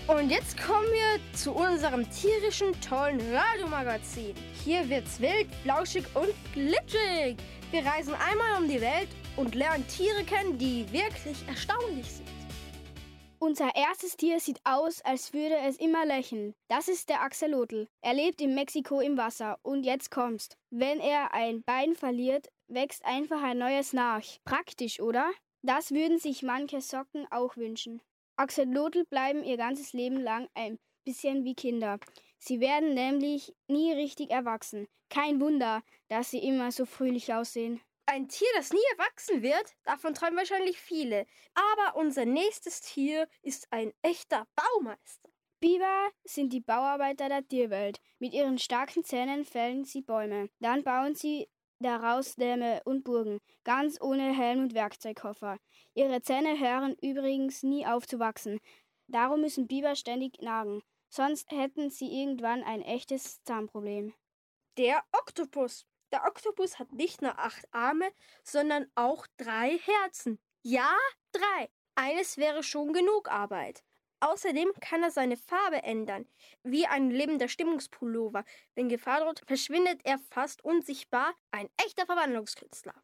Und jetzt kommen wir zu unserem tierischen, tollen Radiomagazin. Hier wird's wild, flauschig und glitschig. Wir reisen einmal um die Welt und lernen Tiere kennen, die wirklich erstaunlich sind. Unser erstes Tier sieht aus, als würde es immer lächeln. Das ist der Axolotl. Er lebt in Mexiko im Wasser. Und jetzt kommt's. Wenn er ein Bein verliert, wächst einfach ein neues nach. Praktisch, oder? Das würden sich manche Socken auch wünschen. Axolotl bleiben ihr ganzes Leben lang ein bisschen wie Kinder. Sie werden nämlich nie richtig erwachsen. Kein Wunder, dass sie immer so fröhlich aussehen. Ein Tier, das nie erwachsen wird, davon träumen wahrscheinlich viele. Aber unser nächstes Tier ist ein echter Baumeister. Biber sind die Bauarbeiter der Tierwelt. Mit ihren starken Zähnen fällen sie Bäume. Dann bauen sie daraus Dämme und Burgen, ganz ohne Helm und Werkzeugkoffer. Ihre Zähne hören übrigens nie auf zu wachsen. Darum müssen Biber ständig nagen. Sonst hätten sie irgendwann ein echtes Zahnproblem. Der Oktopus. Der Oktopus hat nicht nur 8 Arme, sondern auch 3 Herzen. Ja, 3. Eines wäre schon genug Arbeit. Außerdem kann er seine Farbe ändern, wie ein lebender Stimmungspullover. Wenn Gefahr droht, verschwindet er fast unsichtbar. Ein echter Verwandlungskünstler.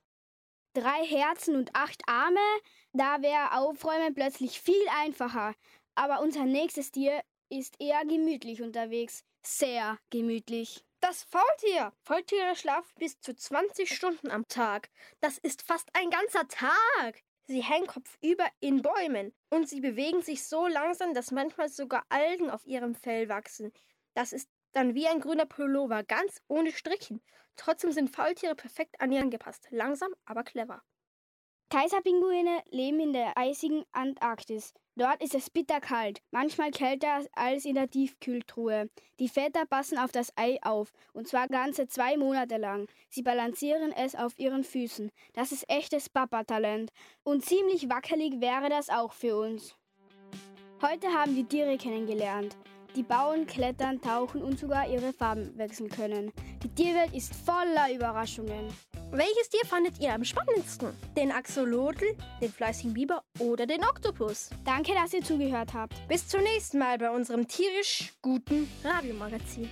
3 Herzen und 8 Arme, da wäre Aufräumen plötzlich viel einfacher. Aber unser nächstes Tier ist eher gemütlich unterwegs. Sehr gemütlich. Das Faultier. Faultiere schlafen bis zu 20 Stunden am Tag. Das ist fast ein ganzer Tag. Sie hängen kopfüber in Bäumen und sie bewegen sich so langsam, dass manchmal sogar Algen auf ihrem Fell wachsen. Das ist dann wie ein grüner Pullover, ganz ohne Strichen. Trotzdem sind Faultiere perfekt an ihr angepasst. Langsam, aber clever. Kaiserpinguine leben in der eisigen Antarktis. Dort ist es bitterkalt, manchmal kälter als in der Tiefkühltruhe. Die Väter passen auf das Ei auf, und zwar ganze 2 Monate lang. Sie balancieren es auf ihren Füßen. Das ist echtes Papatalent. Und ziemlich wackelig wäre das auch für uns. Heute haben wir Tiere kennengelernt, die bauen, klettern, tauchen und sogar ihre Farben wechseln können. Die Tierwelt ist voller Überraschungen. Welches Tier fandet ihr am spannendsten? Den Axolotl, den fleißigen Biber oder den Oktopus? Danke, dass ihr zugehört habt. Bis zum nächsten Mal bei unserem tierisch guten Radiomagazin.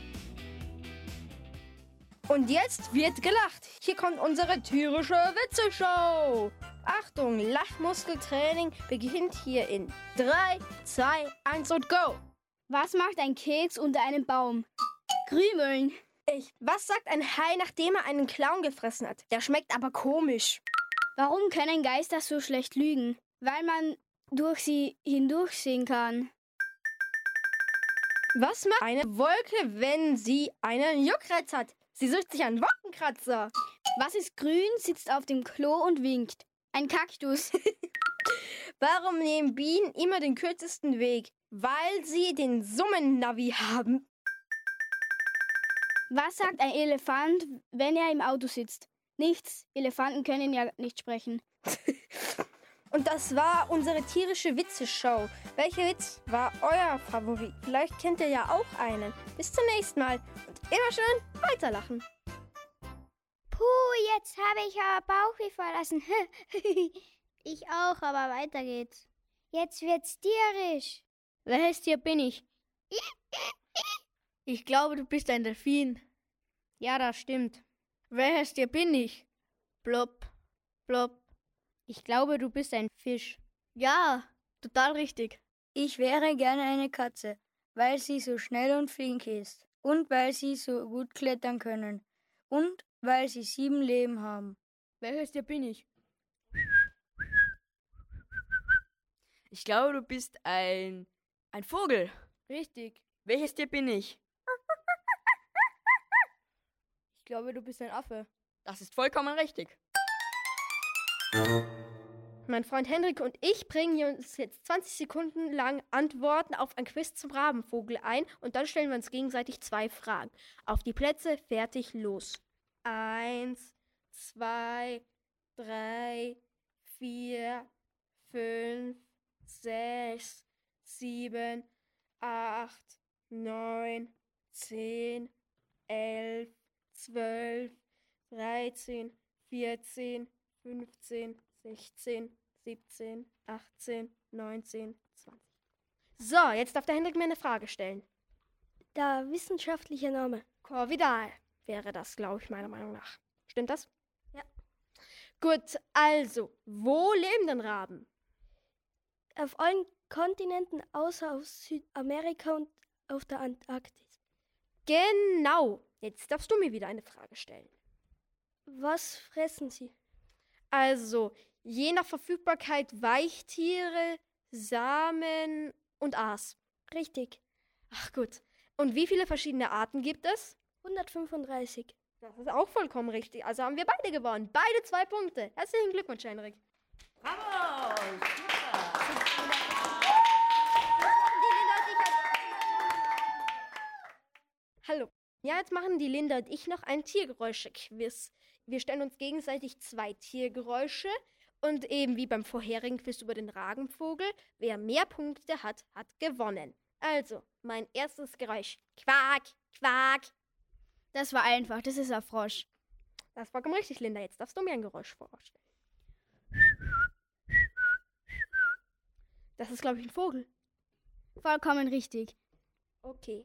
Und jetzt wird gelacht. Hier kommt unsere tierische Witzeshow. Achtung, Lachmuskeltraining beginnt hier in 3, 2, 1 und go. Was macht ein Keks unter einem Baum? Krümeln. Was sagt ein Hai, nachdem er einen Clown gefressen hat? Der schmeckt aber komisch. Warum können Geister so schlecht lügen? Weil man durch sie hindurchsehen kann. Was macht eine Wolke, wenn sie einen Juckreiz hat? Sie sucht sich einen Wolkenkratzer. Was ist grün, sitzt auf dem Klo und winkt? Ein Kaktus. Warum nehmen Bienen immer den kürzesten Weg? Weil sie den Summen-Navi haben. Was sagt ein Elefant, wenn er im Auto sitzt? Nichts. Elefanten können ja nicht sprechen. Und das war unsere tierische Witzeshow. Welcher Witz war euer Favorit? Vielleicht kennt ihr ja auch einen. Bis zum nächsten Mal und immer schön weiterlachen. Puh, jetzt habe ich aber Bauchweh verlassen. Ich auch, aber weiter geht's. Jetzt wird's tierisch. Welches Tier bin ich? Ich glaube, du bist ein Delfin. Ja, das stimmt. Welches Tier bin ich? Plopp, plopp. Ich glaube, du bist ein Fisch. Ja, total richtig. Ich wäre gerne eine Katze, weil sie so schnell und flink ist. Und weil sie so gut klettern können. Und weil sie 7 Leben haben. Welches Tier bin ich? Ich glaube, du bist ein Vogel. Richtig. Welches Tier bin ich? Ich glaube, du bist ein Affe. Das ist vollkommen richtig. Mein Freund Henrik und ich bringen uns jetzt 20 Sekunden lang Antworten auf ein Quiz zum Rabenvogel ein und dann stellen wir uns gegenseitig 2 Fragen. Auf die Plätze, fertig, los. 1, 2, 3, 4, 5, 6, 7, 8, 9, 10, 11, 12, 13, 14, 15, 16, 17, 18, 19, 20. So, jetzt darf der Hendrik mir eine Frage stellen. Der wissenschaftliche Name. Corvidal wäre das, glaube ich, meiner Meinung nach. Stimmt das? Ja. Gut, also, wo leben denn Raben? Auf allen Kontinenten außer auf Südamerika und auf der Antarktis. Genau. Jetzt darfst du mir wieder eine Frage stellen. Was fressen sie? Also, je nach Verfügbarkeit Weichtiere, Samen und Aas. Richtig. Ach gut. Und wie viele verschiedene Arten gibt es? 135. Das ist auch vollkommen richtig. Also haben wir beide gewonnen. Beide 2 Punkte. Herzlichen Glückwunsch, Henrik. Bravo! Hallo. Ja, jetzt machen die Linda und ich noch ein Tiergeräusche-Quiz. Wir stellen uns gegenseitig 2 Tiergeräusche und eben wie beim vorherigen Quiz über den Rabenvogel, wer mehr Punkte hat, hat gewonnen. Also, mein erstes Geräusch. Quack, quack. Das war einfach, das ist ein Frosch. Das ist vollkommen richtig, Linda. Jetzt darfst du mir ein Geräusch vorstellen. Das ist, glaube ich, ein Vogel. Vollkommen richtig. Okay.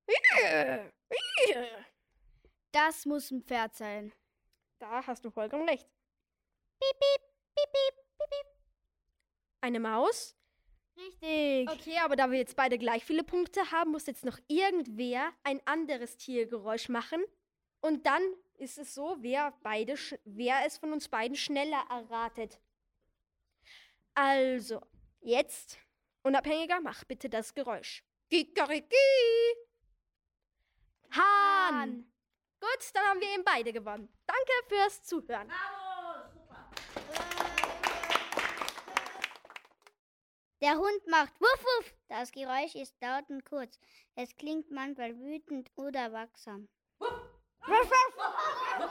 Das muss ein Pferd sein. Da hast du vollkommen recht. Piep, piep, piep, piep, piep, piep. Eine Maus? Richtig. Okay, aber da wir jetzt beide gleich viele Punkte haben, muss jetzt noch irgendwer ein anderes Tiergeräusch machen. Und dann ist es so, wer es von uns beiden schneller erratet. Also, jetzt, Unabhängiger, mach bitte das Geräusch. Kikeriki! Hahn! Gut, dann haben wir eben beide gewonnen. Danke fürs Zuhören. Der Hund macht Wuff, Wuff. Das Geräusch ist laut und kurz. Es klingt manchmal wütend oder wachsam. Wuff, wuff.